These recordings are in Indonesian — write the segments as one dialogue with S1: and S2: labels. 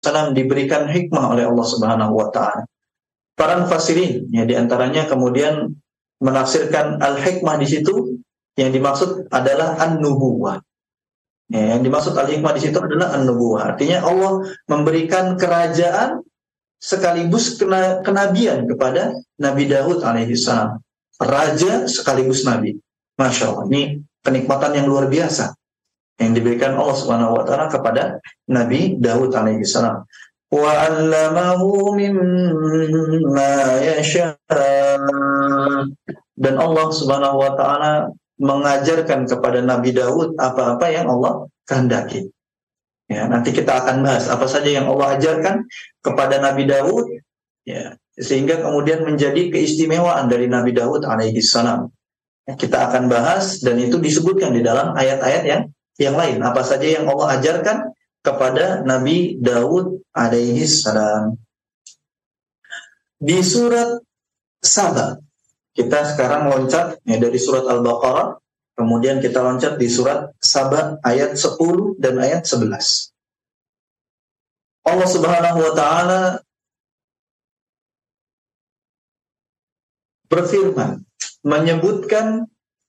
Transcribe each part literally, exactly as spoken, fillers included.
S1: wasallam diberikan hikmah oleh Allah Subhanahu wa taala. Para mufassirin ya di antaranya kemudian menafsirkan al-hikmah di situ yang dimaksud adalah an-nubuwah. Ya, yang dimaksud al-hikmah di situ adalah an-nubuwah. Artinya Allah memberikan kerajaan sekaligus kena, kenabian kepada Nabi Daud alaihissalam. Raja sekaligus nabi. Masya Allah. Ini kenikmatan yang luar biasa yang diberikan Allah Subhanahu wa taala kepada Nabi Daud alaihissalam. Wa 'allamahu mimma yasha. Dan Allah Subhanahu wa taala mengajarkan kepada Nabi Daud apa-apa yang Allah kehendaki. Ya, nanti kita akan bahas apa saja yang Allah ajarkan kepada Nabi Daud, ya, sehingga kemudian menjadi keistimewaan dari Nabi Daud alaihissalam. Ya, kita akan bahas dan itu disebutkan di dalam ayat-ayat yang yang lain. Apa saja yang Allah ajarkan kepada Nabi Daud alaihissalam. Di surat Saba, kita sekarang loncat ya, dari surat Al-Baqarah, kemudian kita loncat di surat Saba ayat sepuluh dan ayat sebelas. Allah Subhanahu wa taala berfirman menyebutkan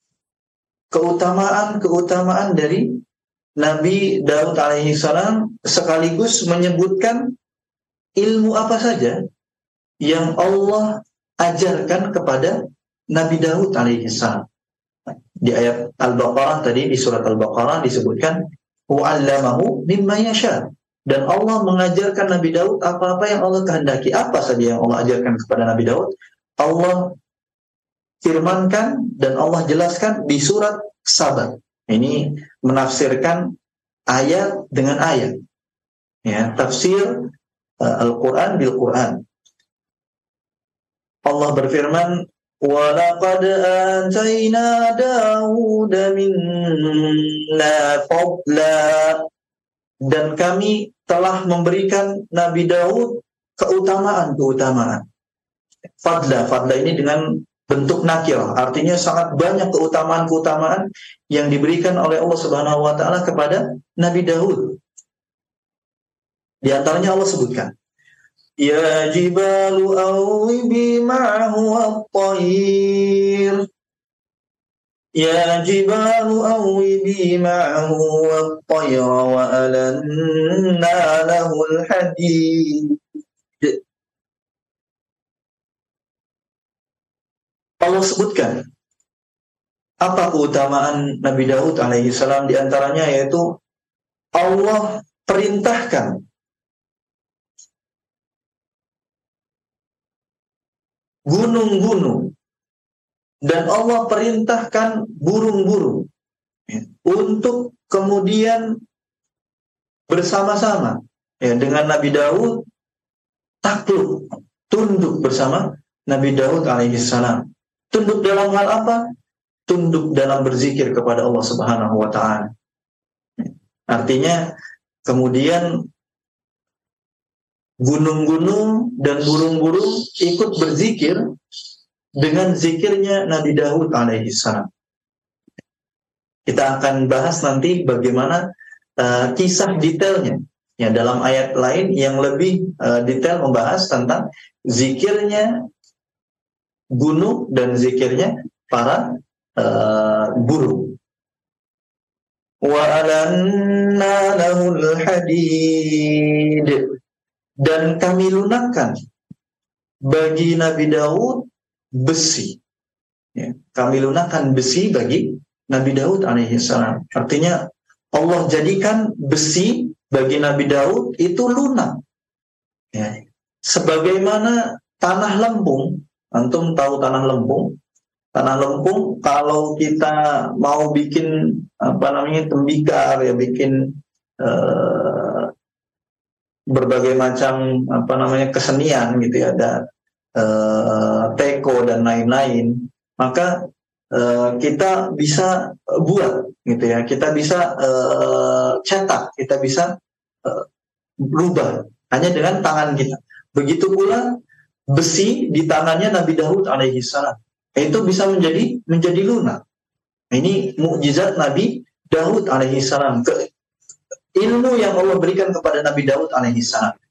S1: keutamaan-keutamaan dari Nabi Daud alaihissalam sekaligus menyebutkan ilmu apa saja yang Allah ajarkan kepada Nabi Daud alaihissalam. Di ayat Al-Baqarah tadi, di surat Al-Baqarah disebutkan wa'allamahu mimma yasha, dan Allah mengajarkan Nabi Daud apa-apa yang Allah kehendaki. Apa saja yang Allah ajarkan kepada Nabi Daud, Allah firmankan dan Allah jelaskan di surat Saba. Ini menafsirkan ayat dengan ayat. Ya, tafsir uh, Al-Quran bil Quran. Allah berfirman, وَلَقَدْ آتَيْنَا دَاوُودَ مِنَّا فَضْلًا. Dan kami telah memberikan Nabi Daud keutamaan-keutamaan. Fadla, fadla ini dengan bentuk nakir, artinya sangat banyak keutamaan-keutamaan yang diberikan oleh Allah Subhanahu wa taala kepada Nabi Daud. Di antaranya Allah sebutkan, Ya jibalu awibi ma'ahu at-tayr. Ya jibalu awibi ma'ahu at-tayr wa alanna lahul hadid. Allah sebutkan apa keutamaan Nabi Daud alaihissalam, di antaranya yaitu Allah perintahkan gunung-gunung dan Allah perintahkan burung-burung ya, untuk kemudian bersama-sama ya, dengan Nabi Daud takluk, tunduk bersama Nabi Daud alaihissalam. Tunduk dalam hal apa? Tunduk dalam berzikir kepada Allah Subhanahu wa taala. Artinya kemudian gunung-gunung dan burung-burung ikut berzikir dengan zikirnya Nabi Daud alaihissalam. Kita akan bahas nanti bagaimana uh, kisah detailnya. Ya, dalam ayat lain yang lebih uh, detail membahas tentang zikirnya gunung dan zikirnya para uh, burung. Wa alanna lahul hadid. Dan kami lunakkan bagi Nabi Daud besi. Ya, kami lunakkan besi bagi Nabi Daud alaihissalam. Artinya Allah jadikan besi bagi Nabi Daud itu lunak. Ya, sebagaimana tanah lempung. Antum tahu tanah lempung? Tanah lempung kalau kita mau bikin apa namanya tembikar ya, bikin eh, berbagai macam apa namanya kesenian gitu ya, ada eh, teko dan lain-lain, maka eh, kita bisa buat gitu ya, kita bisa eh, cetak, kita bisa eh, rubah hanya dengan tangan kita. Begitu pula besi di tangannya Nabi Daud alaihissalam itu bisa menjadi menjadi lunak. Ini mukjizat Nabi Daud alaihissalam, ke, ilmu yang Allah berikan kepada Nabi Daud alaihissalam.